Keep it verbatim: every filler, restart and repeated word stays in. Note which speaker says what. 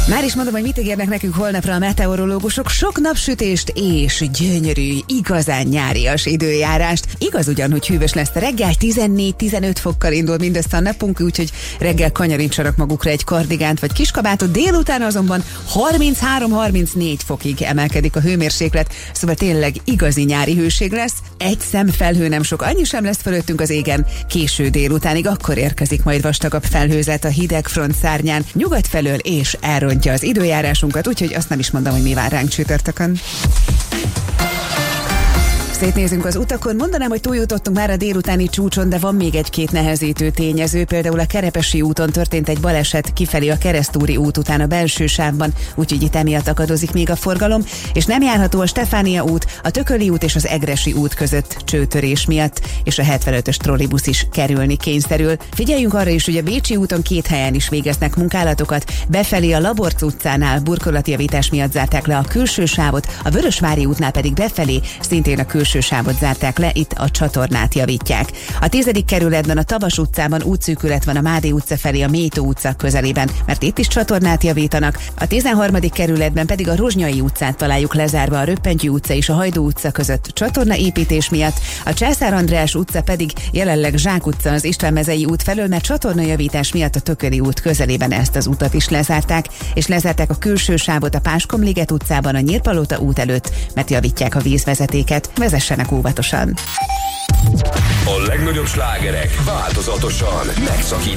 Speaker 1: Már is mondom, hogy mit ígérnek nekünk holnapra a meteorológusok. Sok napsütést és gyönyörű, igazán nyárias időjárást. Igaz ugyan, hogy hűvös lesz a reggel, tizennégy-tizenöt fokkal indul mindössze a napunk, úgyhogy reggel kanyarintsanak magukra egy kardigánt vagy kiskabátot, délután azonban harminchárom-harmincnégy fokig emelkedik a hőmérséklet, szóval tényleg igazi nyári hőség lesz. Egy szem felhő nem sok, annyi sem lesz fölöttünk az égen. Késő délutánig akkor érkezik majd vastagabb felhőzet a hideg front szárnyán, nyugat felől és elrontja az időjárásunkat, úgyhogy azt nem is mondom, hogy mi vár ránk csütörtökön. Szétnézünk az utakon, mondanám, hogy túljutottunk már a délutáni csúcson, de van még egy-két nehezítő tényező. Például a Kerepesi úton történt egy baleset kifelé a Keresztúri út után a belső sávban, úgyhogy itt emiatt akadozik még a forgalom, és nem járható a Stefánia út, a Tököli út és az Egressy út között csőtörés miatt, és a hetvenötös trollibusz is kerülni kényszerül. Figyeljünk arra is, hogy a Bécsi úton két helyen is végeznek munkálatokat. Befelé a Laborc utcánál burkolatjavítás miatt zárták le a külső sávot, a Vörösvári útnál pedig befelé szintén a külső sávot zárták le, itt a csatornát javítják. A tizedik kerületben a Tavas utcában útszűkület van a Mádi utca felé a Métó utca közelében, mert itt is csatornát javítanak. A tizenharmadik kerületben pedig a Rozsnyai utcát találjuk lezárva a Röppentyű utca és a Hajdú utca között csatornaépítés miatt. A Császár András utca pedig jelenleg Zsák utca az István-mezei út felől, mert csatornajavítás miatt a Tököli út közelében ezt az utat is lezárták, és lezárták a külső sávot a Páskomliget utcában a Nyírpalota út előtt, mert javítják a vízvezetéket. Vezessenek óvatosan!
Speaker 2: A legnagyobb slágerek változatosan megszakítják